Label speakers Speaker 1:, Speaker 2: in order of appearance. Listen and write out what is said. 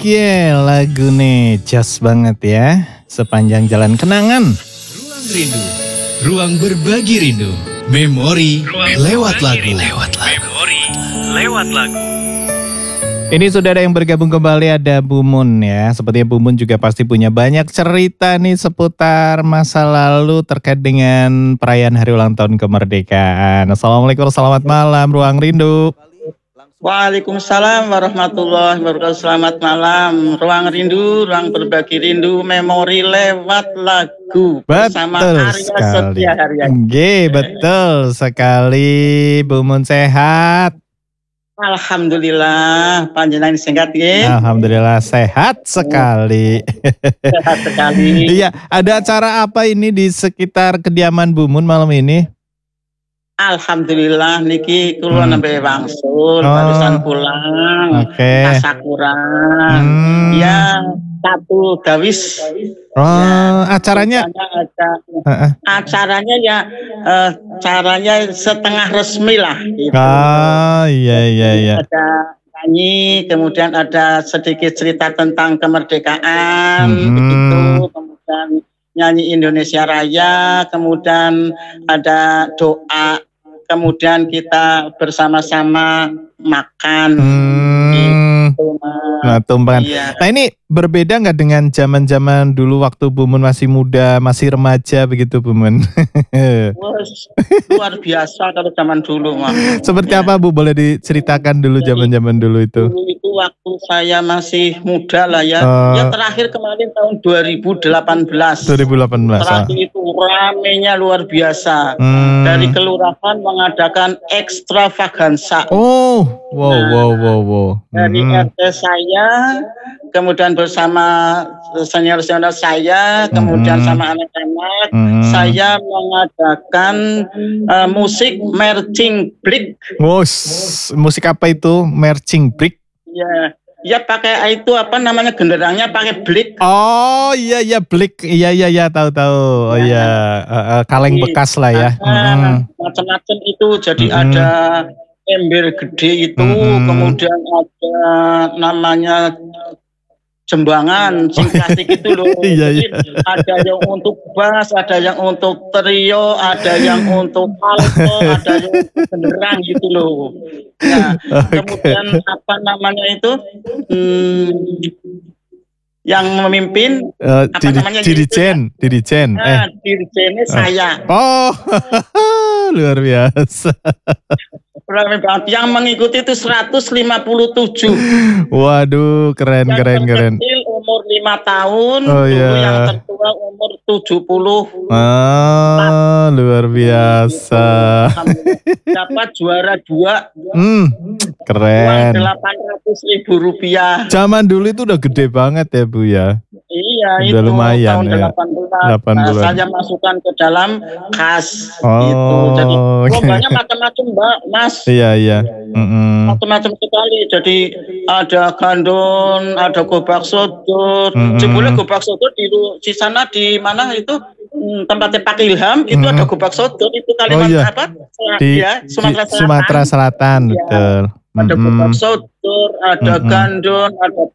Speaker 1: Lagu nih just banget ya. Sepanjang jalan kenangan.
Speaker 2: Ruang Rindu, ruang berbagi rindu. Memori lewat lagu.
Speaker 3: Memori lewat lagu.
Speaker 1: Ini sudah ada yang bergabung kembali, ada Bu Mun ya. Sepertinya Bu Mun juga pasti punya banyak cerita nih seputar masa lalu terkait dengan perayaan hari ulang tahun kemerdekaan. Assalamualaikum, selamat malam Ruang Rindu.
Speaker 4: Waalaikumsalam warahmatullahi wabarakatuh. Selamat malam. Ruang Rindu, ruang berbagi rindu, memori lewat lagu. Bersama
Speaker 1: Betul
Speaker 4: Arya
Speaker 1: sekali.
Speaker 4: Setia Haryadi.
Speaker 1: Nggih, betul sekali. Bu Mun sehat?
Speaker 4: Alhamdulillah, panjenengan singkat ya.
Speaker 1: Alhamdulillah sehat sekali.
Speaker 4: Sehat sekali.
Speaker 1: Iya, ada acara apa ini di sekitar kediaman Bu Mun malam ini?
Speaker 4: Alhamdulillah niki kula nembe wangsul, barusan pulang.
Speaker 1: Oke.
Speaker 4: Tasakuran. Ya, satu gawis.
Speaker 1: Acaranya
Speaker 4: acaranya ya caranya setengah resmi lah gitu.
Speaker 1: Iya.
Speaker 4: Ada nyanyi, kemudian ada sedikit cerita tentang kemerdekaan begitu, kemudian nyanyi Indonesia Raya, kemudian ada doa, kemudian kita bersama-sama makan.
Speaker 1: Nah, tumpangan.
Speaker 4: Iya.
Speaker 1: Nah, ini berbeda nggak dengan zaman-zaman dulu waktu Bu Mun masih muda, masih remaja begitu Bu Mun?
Speaker 4: Luar biasa kalau zaman dulu, Mak.
Speaker 1: Seperti apa Bu? Boleh diceritakan dulu zaman-zaman dulu itu?
Speaker 4: Dulu itu waktu saya masih muda lah ya. Ya terakhir kemarin tahun 2018.
Speaker 1: 2018.
Speaker 4: Terakhir itu ramenya luar biasa. Dari kelurahan mengadakan ekstravaganza.
Speaker 1: Oh, wow.
Speaker 4: Dari RT saya, kemudian bersama senior-senior saya, kemudian sama anak-anak, saya mengadakan musik marching band.
Speaker 1: Musik apa itu? Marching band?
Speaker 4: Ya pakai itu apa namanya, genderangnya pakai blik.
Speaker 1: Oh iya blik, iya tahu. Oh iya, kaleng bekas lah ya.
Speaker 4: Macam-macam itu, jadi ada ember gede itu, kemudian ada namanya jembangan sing plastik itu loh.
Speaker 1: Iya.
Speaker 4: Ada yang untuk bass, ada yang untuk trio, ada yang untuk alto, ada yang untuk genderang gitu loh. Nah, kemudian apa namanya itu? Yang memimpin apa namanya?
Speaker 1: Dirijen.
Speaker 4: Dirijennya saya.
Speaker 1: Oh, luar biasa.
Speaker 4: Yang mengikuti itu 157.
Speaker 1: Waduh, keren.
Speaker 4: Kecil umur 5 tahun, yang tertua umur 70.
Speaker 1: Luar biasa.
Speaker 4: Dapat juara 2.
Speaker 1: Keren.
Speaker 4: Uang 800.000 rupiah.
Speaker 1: Zaman dulu itu udah gede banget ya Bu ya.
Speaker 4: Iya,
Speaker 1: udah
Speaker 4: itu
Speaker 1: lumayan
Speaker 4: tahun
Speaker 1: ya.
Speaker 4: 80-an. Saya masukkan ke dalam kas gitu. Jadi lombanya macam-macam, Mbak, Mas.
Speaker 1: Iya.
Speaker 4: Macam-macam sekali. Jadi ada gandon, ada gobak sodor. Jebule gobak sodor di sana di mana itu tempatnya Pak Ilham itu ada gobak sodor itu Kalimantan apa?
Speaker 1: Sumatera Selatan, betul.
Speaker 4: Ada gobak sodor, ada gandon, ada